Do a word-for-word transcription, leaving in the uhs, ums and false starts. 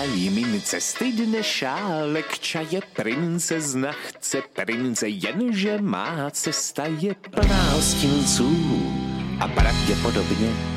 bývají mince stydne šálek čaje, princezna chce prince, jenže má cesta je plná hostinců a pravděpodobně